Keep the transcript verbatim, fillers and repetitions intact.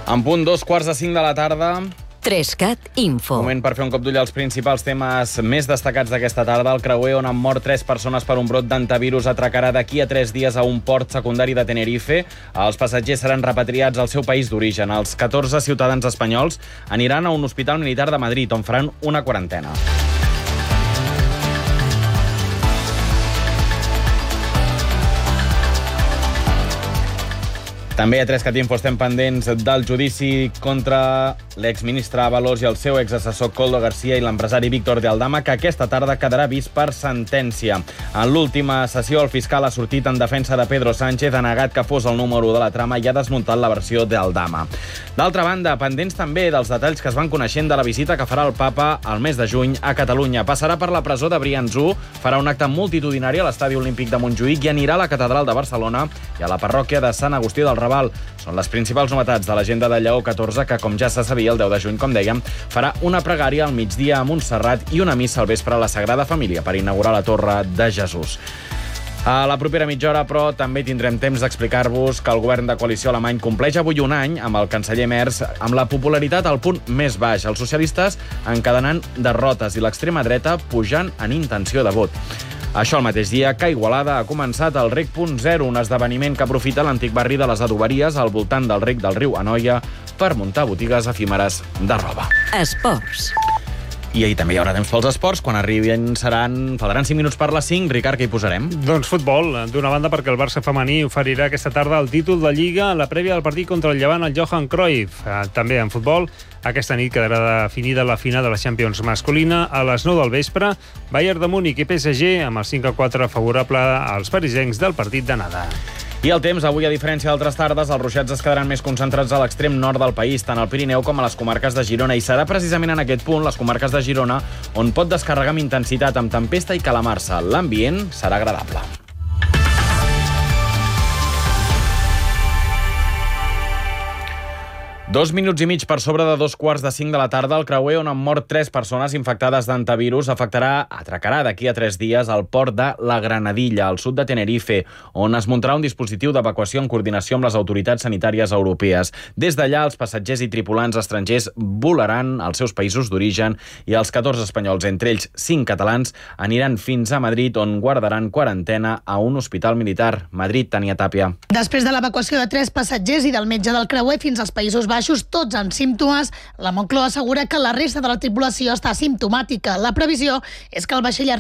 En punt dos quarts de cinc de la tarda. Trescat Info. Moment per fer un cop d'ull als principals temes més destacats d'aquesta tarda. El creuer on han mort tres persones per un brot d'antivirus atracarà d'aquí a tres dies a un port secundari de Tenerife. Els passatgers seran repatriats al seu país d'origen. Els catorze ciutadans espanyols aniran a un hospital militar de Madrid, on faran una quarantena. També a Trescat Info estem pendents del judici contra l'exministre Ábalos i el seu exassessor Koldo García i l'empresari Víctor de Aldama, que aquesta tarda quedarà vist per sentència. En l'última sessió, el fiscal ha sortit en defensa de Pedro Sánchez, ha negat que fos el número de la trama i ha desmuntat la versió de Aldama. D'altra banda, pendents també dels detalls que es van coneixent de la visita que farà el papa al mes de juny a Catalunya. Passarà per la presó de Briançó, farà un acte multitudinari a l'Estadi Olímpic de Montjuïc i anirà a la Catedral de Barcelona i a la parròquia de Sant Agustí del Raval. Són les principals novetats de l'agenda de Lleó catorze, que, com ja se sabia, el deu de juny, com dèiem, farà una pregària al migdia a Montserrat i una missa al vespre a la Sagrada Família per inaugurar la Torre de Jesús. A la propera mitja hora, però, també tindrem temps d'explicar-vos que el govern de coalició alemany compleix avui un any amb el canceller Merz amb la popularitat al punt més baix. Els socialistes encadenant derrotes i l'extrema dreta pujant en intenció de vot. Això el mateix dia que a Igualada ha començat el Rec punt zero, un esdeveniment que aprofita l'antic barri de les Adoberies al voltant del Rec del riu Anoia per muntar botigues efímeres de roba. Esports. I ahir també hi haurà temps pels esports. Quan arribin seran... faltaran cinc minuts per les cinc. Ricard, què hi posarem? Doncs futbol. D'una banda, perquè el Barça femení oferirà aquesta tarda el títol de Lliga a la prèvia del partit contra el Llevant al Johan Cruyff. També en futbol, aquesta nit quedarà definida la final de la Champions masculina a les nou del vespre. Bayern de Múnich i P S G amb el cinc a quatre favorable als parisencs del partit d'anada. I el temps, avui, a diferència d'altres tardes, els ruixats es quedaran més concentrats a l'extrem nord del país, tant al Pirineu com a les comarques de Girona. I serà precisament en aquest punt, les comarques de Girona, on pot descarregar amb intensitat, amb tempesta i calamarsa. L'ambient serà agradable. Dos minuts i mig per sobre de dos quarts de cinc de la tarda, el creuer on han mort tres persones infectades d'antivirus afectarà, atracarà d'aquí a tres dies al port de la Granadilla, al sud de Tenerife, on es muntarà un dispositiu d'evacuació en coordinació amb les autoritats sanitàries europees. Des d'allà, els passatgers i tripulants estrangers volaran als seus països d'origen i els catorze espanyols, entre ells cinc catalans, aniran fins a Madrid, on guardaran quarantena a un hospital militar. Madrid, Tania Tàpia. Després de l'evacuació de tres passatgers i del metge del creuer fins als Països Baixos, tots amb símptomes, la Moncloa assegura que la resta de la tripulació està asimptomàtica. La previsió és que el vaixell